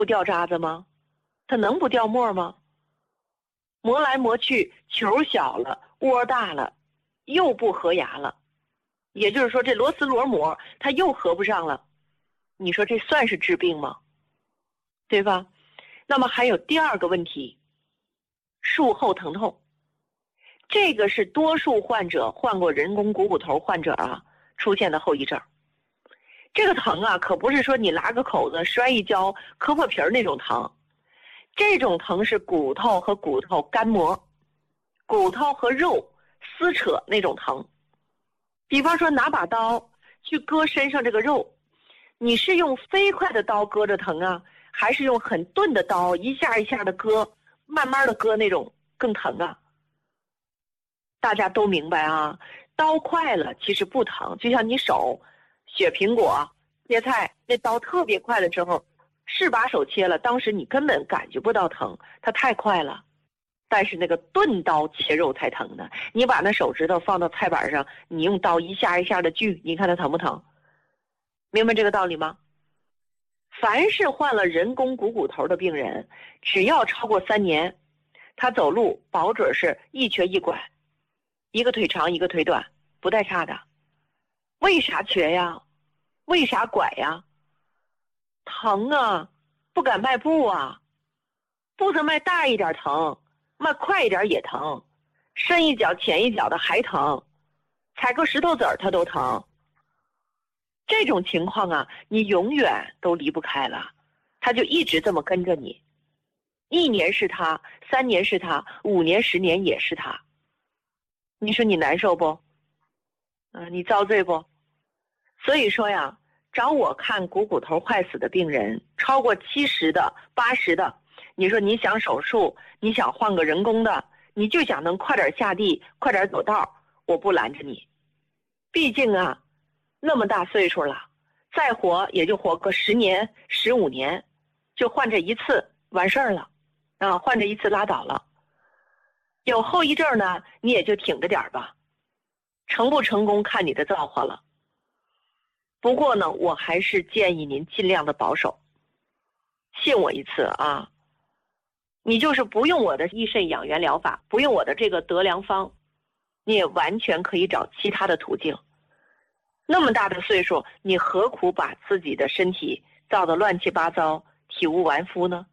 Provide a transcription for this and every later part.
不掉渣子吗？它能不掉沫吗？磨来磨去，球小了，窝大了，又不合牙了。也就是说，这螺丝螺膜它又合不上了。你说这算是治病吗？对吧？那么还有第二个问题，术后疼痛。这个是多数患者患过人工股骨头患者出现的后遗症。这个疼可不是说你拉个口子摔一跤磕破皮儿那种疼，这种疼是骨头和骨头干磨，骨头和肉撕扯那种疼。比方说拿把刀去割身上这个肉，你是用飞快的刀割着疼还是用很钝的刀一下一下的割，慢慢的割那种更疼大家都明白刀快了其实不疼，就像你手削苹果切菜，那刀特别快的时候，是把手切了，当时你根本感觉不到疼，它太快了。但是那个钝刀切肉才疼呢，你把那手指头放到菜板上，你用刀一下一下的锯，你看它疼不疼？明白这个道理吗？凡是患了人工股骨头的病人，只要超过3年，他走路保准是一瘸一拐，一个腿长一个腿短，不带差的。为啥瘸呀？为啥拐呀？疼不敢迈步步子迈大一点疼，迈快一点也疼，深一脚浅一脚的还疼，踩个石头子儿它都疼。这种情况你永远都离不开了，他就一直这么跟着你，1年是他，3年是他，5年10年也是他。你说你难受不？你遭罪不？所以说找我看股骨头坏死的病人，超过70的、80的，你说你想手术，你想换个人工的，你就想能快点下地，快点走道，我不拦着你。毕竟那么大岁数了，再活也就活个10年、15年，就换这一次完事儿了换这一次拉倒了。有后遗症呢，你也就挺着点吧，成不成功看你的造化了。不过呢，我还是建议您尽量的保守，信我一次你就是不用我的益肾养元疗法，不用我的这个得良方，你也完全可以找其他的途径。那么大的岁数，你何苦把自己的身体造得乱七八糟，体无完肤呢？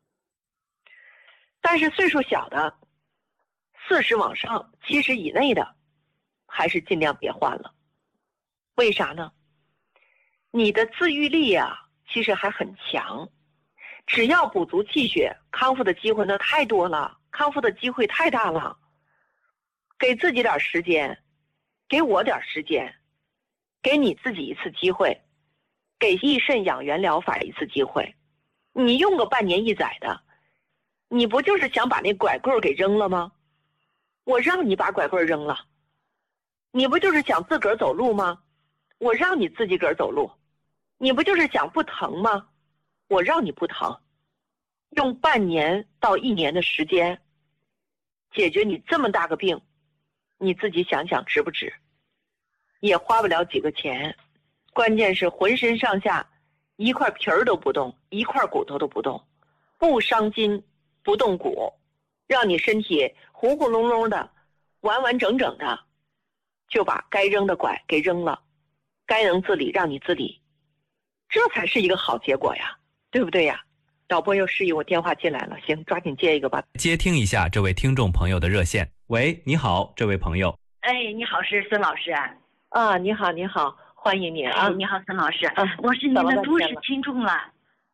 但是岁数小的，40往上、70以内的，还是尽量别换了。为啥呢？你的自愈力其实还很强，只要补足气血，康复的机会那太多了，康复的机会太大了。给自己点时间，给我点时间，给你自己一次机会，给益肾养元疗法一次机会。你用个半年1载的，你不就是想把那拐棍给扔了吗？我让你把拐棍扔了。你不就是想自个儿走路吗？我让你自己个儿走路。你不就是想不疼吗？我让你不疼。用半年到1年的时间解决你这么大个病，你自己想想值不值？也花不了几个钱，关键是浑身上下一块皮儿都不动，一块骨头都不动，不伤筋不动骨，让你身体糊糊隆隆的，完完整整的，就把该扔的拐给扔了，该能自理让你自理，这才是一个好结果呀，对不对呀？导播又示意我电话进来了，行，抓紧接一个吧。 接听一下这位听众朋友的热线。喂，你好，这位朋友。 哎，你好，是孙老师你好，你好，欢迎你你好，孙老师我是您的忠实听众了。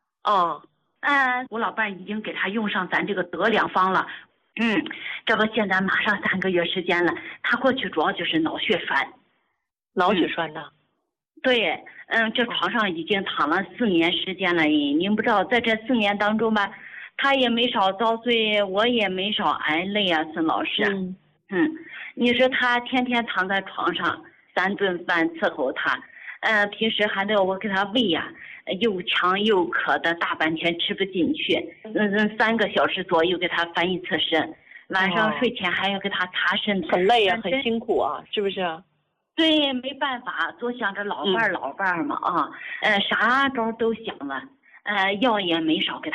我老伴已经给他用上咱这个得良方了。这不现在马上3个月时间了，他过去主要就是脑血栓。 脑血栓呢？ 对，这床上已经躺了4年时间了。您不知道，在这4年当中吧，他也没少遭罪，我也没少挨累孙老师。你说他天天躺在床上，3顿饭伺候他，平时还得我给他喂又呛又渴的，大半天吃不进去，3个小时左右给他翻1次身，晚上睡前还要给他擦身， 很累很辛苦是不是？ 对，没办法，总想着老伴儿嘛啥招都想了，药也没少给他。